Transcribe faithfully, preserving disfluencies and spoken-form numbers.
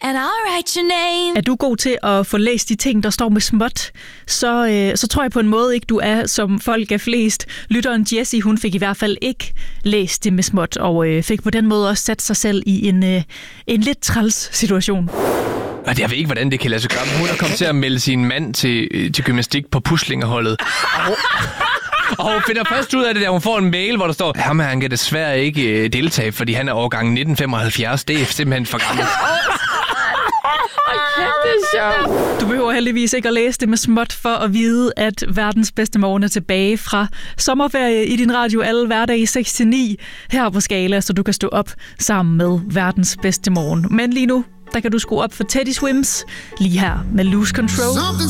and I'll write your name. Er du god til at få læst de ting, der står med småt, så, øh, så tror jeg på en måde ikke, du er, som folk er flest. Lytteren Jessie, hun fik i hvert fald ikke læst det med småt, og øh, fik på den måde også sat sig selv i en, øh, en lidt træls situation. Og jeg ved ikke, hvordan det kan lade sig gøre. Hun er kommet til at melde sin mand til, til gymnastik på puslingerholdet. Og hun finder først ud af det, da hun får en mail, hvor der står, ham her, han kan desværre ikke deltage, fordi han er årgang nitten femoghalvfjerds. Det er simpelthen for gammelt. Det er sjovt. Du behøver heldigvis ikke at læse det med småt for at vide, at verdens bedste morgen er tilbage fra sommerferie i din radio alle hverdage seks til ni her på Skala, så du kan stå op sammen med verdens bedste morgen. Men lige nu, der kan du skrue op for Teddy Swims lige her med Lose Control.